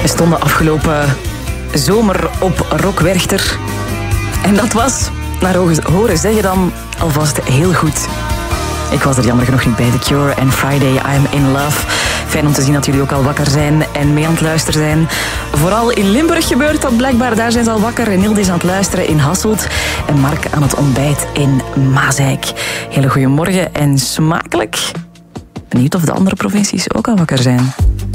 We stonden afgelopen zomer op Rock Werchter. En dat was, naar horen zeggen dan, alvast heel goed. Ik was er jammer genoeg niet bij. The Cure en Friday, I'm in Love. Fijn om te zien dat jullie ook al wakker zijn en mee aan het luisteren zijn. Vooral in Limburg gebeurt dat blijkbaar. Daar zijn ze al wakker. Renilde is aan het luisteren in Hasselt. En Mark aan het ontbijt in Maasijk. Hele goeiemorgen en smakelijk. Benieuwd of de andere provincies ook al wakker zijn.